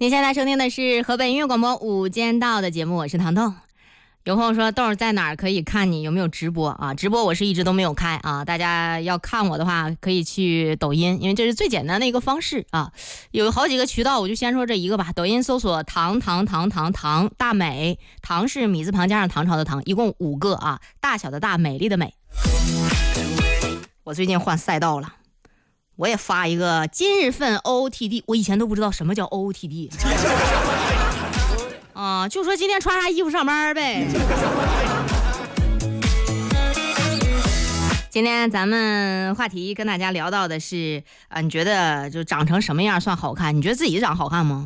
您现在收听的是河北音乐广播午间道的节目，我是糖豆。有朋友说豆儿在哪儿可以看你有没有直播啊？直播我是一直都没有开啊，大家要看我的话可以去抖音，因为这是最简单的一个方式啊。有好几个渠道，我就先说这一个吧。抖音搜索糖大美，糖是米字旁加上唐朝的唐，一共5个啊，大小的大，美丽的美。我最近换赛道了，我也发一个今日份 OOTD， 我以前都不知道什么叫 OOTD 啊，就说今天穿啥衣服上班呗。今天咱们话题跟大家聊到的是你觉得就长成什么样算好看？你觉得自己长好看吗？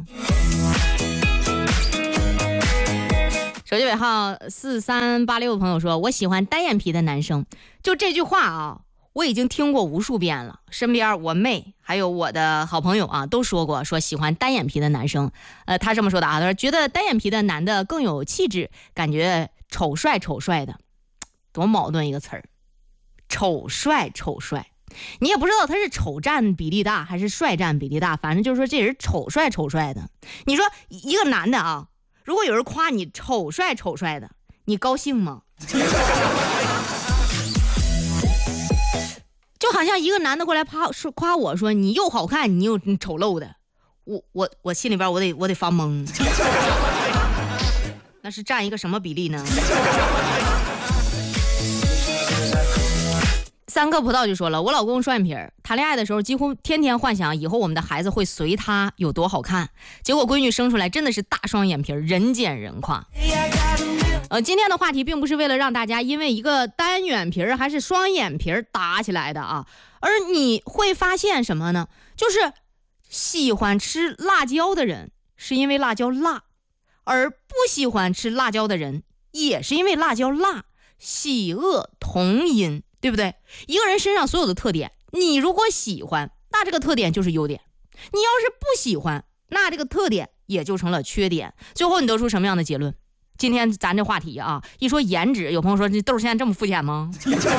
手机尾号4386的朋友说，我喜欢单眼皮的男生。就这句话啊，我已经听过无数遍了，身边我妹还有我的好朋友啊都说过，说喜欢单眼皮的男生。他这么说的啊，他说觉得单眼皮的男的更有气质，感觉丑帅的。多矛盾一个词儿，丑帅。你也不知道他是丑占比例大还是帅占比例大，反正就是说这人丑帅的。你说一个男的啊，如果有人夸你丑帅的，你高兴吗？就好像一个男的过来夸我说你又好看你又丑陋的，我心里边我得发懵。那是占一个什么比例呢？3个葡萄就说了，我老公双眼皮，谈恋爱的时候几乎天天幻想以后我们的孩子会随他有多好看，结果闺女生出来真的是大双眼皮，人见人夸。今天的话题并不是为了让大家因为一个单眼皮还是双眼皮打起来的啊，而你会发现什么呢？就是喜欢吃辣椒的人是因为辣椒辣，而不喜欢吃辣椒的人也是因为辣椒辣，喜恶同因，对不对？一个人身上所有的特点，你如果喜欢，那这个特点就是优点；你要是不喜欢，那这个特点也就成了缺点。最后你得出什么样的结论？今天咱这话题啊，一说颜值，有朋友说这豆现在这么肤浅吗？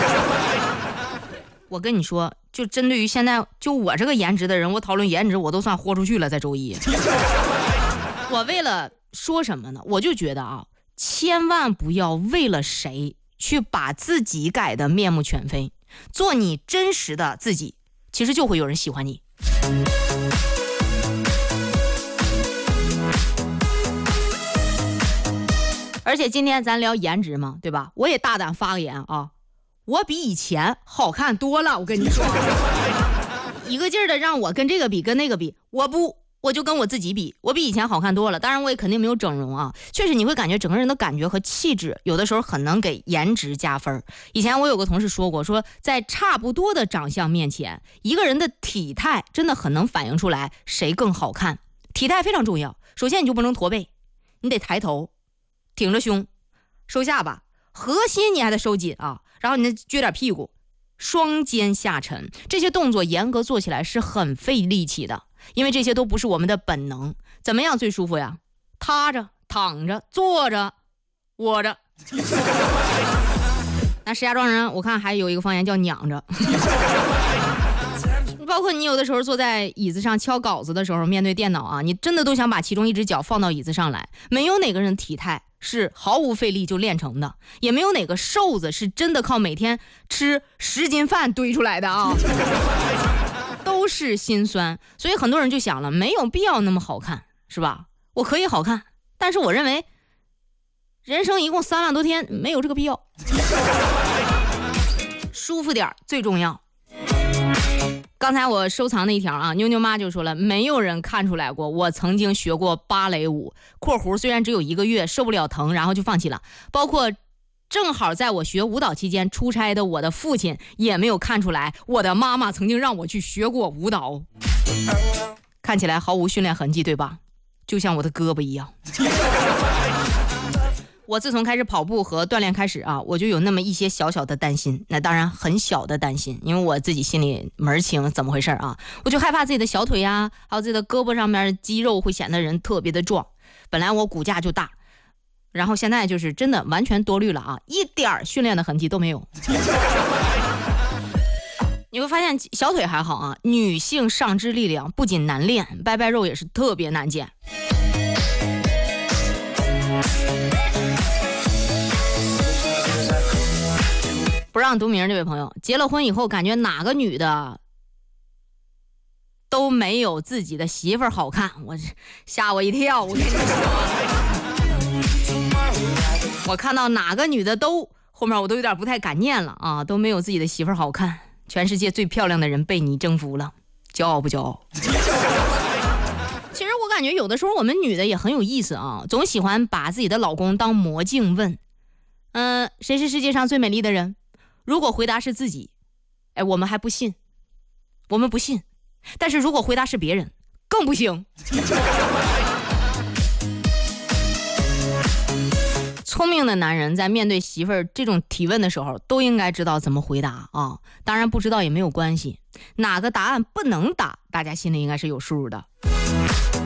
我跟你说，就针对于现在就我这个颜值的人，我讨论颜值我都算豁出去了，在周一。我为了说什么呢？我就觉得啊，千万不要为了谁去把自己改得面目全非，做你真实的自己，其实就会有人喜欢你。而且今天咱聊颜值嘛，对吧？我也大胆发个言啊，我比以前好看多了。我跟你说，一个劲儿的让我跟这个比跟那个比，我就跟我自己比，我比以前好看多了。当然我也肯定没有整容啊，确实你会感觉整个人的感觉和气质有的时候很能给颜值加分。以前我有个同事说过，说在差不多的长相面前，一个人的体态真的很能反映出来谁更好看。体态非常重要，首先你就不能驼背，你得抬头挺着胸，收下巴，核心你还得收紧啊，然后你再撅点屁股，双肩下沉，这些动作严格做起来是很费力气的，因为这些都不是我们的本能。怎么样最舒服呀？趴着、躺着、坐着、窝着。那石家庄人我看还有一个方言叫娘着。包括你有的时候坐在椅子上敲稿子的时候，面对电脑啊，你真的都想把其中一只脚放到椅子上来。没有哪个人体态是毫无费力就练成的，也没有哪个瘦子是真的靠每天吃10斤饭堆出来的啊，都是心酸。所以很多人就想了，没有必要那么好看，是吧？我可以好看，但是我认为人生一共3万多天，没有这个必要。舒服点最重要。刚才我收藏的一条啊，妞妞妈就说了，没有人看出来过我曾经学过芭蕾舞（括弧虽然只有1个月，受不了疼，然后就放弃了）。包括正好在我学舞蹈期间出差的我的父亲也没有看出来我的妈妈曾经让我去学过舞蹈。看起来毫无训练痕迹，对吧？就像我的胳膊一样。我自从开始跑步和锻炼开始啊，我就有那么一些小小的担心，那当然很小的担心，因为我自己心里门清怎么回事啊，我就害怕自己的小腿啊，还有自己的胳膊上面肌肉会显得人特别的壮。本来我骨架就大，然后现在就是真的完全多虑了啊，一点训练的痕迹都没有。你会发现小腿还好啊，女性上肢力量不仅难练，拜拜肉也是特别难减。 不让读名这位朋友，结了婚以后感觉哪个女的都没有自己的媳妇儿好看，我吓我一跳。我跟你说，我看到哪个女的都后面我都有点不太敢念了啊，都没有自己的媳妇儿好看。全世界最漂亮的人被你征服了，骄傲不骄傲？其实我感觉有的时候我们女的也很有意思啊，总喜欢把自己的老公当魔镜问，谁是世界上最美丽的人？如果回答是自己，哎，我们还不信，我们不信。但是如果回答是别人，更不行。聪明的男人在面对媳妇儿这种提问的时候，都应该知道怎么回答啊。当然不知道也没有关系，哪个答案不能答，大家心里应该是有数的。